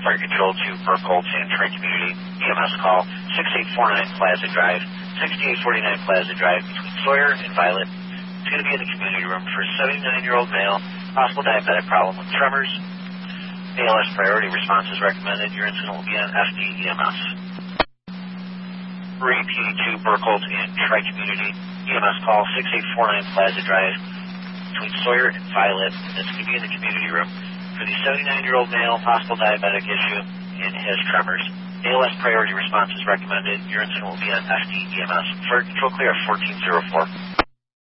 Fire Control to Burkholz and Tri-Community. EMS call 6849 Plaza Drive, 6849 Plaza Drive between Sawyer and Violet. It's going to be in the community room for a 79-year-old male, possible diabetic problem with tremors. ALS priority response is recommended. Your incident will be on FD-EMS. Repeat to Burkholz and Tri-Community. EMS call 6849 Plaza Drive between Sawyer and Violet. It's going to be in the community room for the 79-year-old male, possible diabetic issue, and has tremors. ALS priority response is recommended. Your incident will be on FD-EMS. Fire Control clear 1404.